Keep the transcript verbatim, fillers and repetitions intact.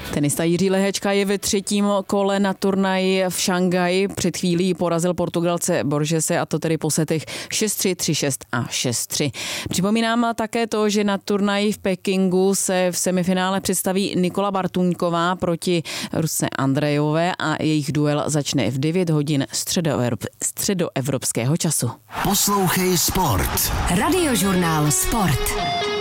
Tenista Jiří Lehečka je ve třetím kole na turnaji v Šanghaji. Před chvílí porazil Portugalce Borgese, a to tedy po setech šest tři, tři šest a šest tři. Připomínám také to, že na turnaji v Pekingu se v semifinále představí Nikola Bartuňková proti Rusce Andrejové a jejich duel začne v devět hodin středoevropského času. Poslouchej sport. Radiožurnál Sport.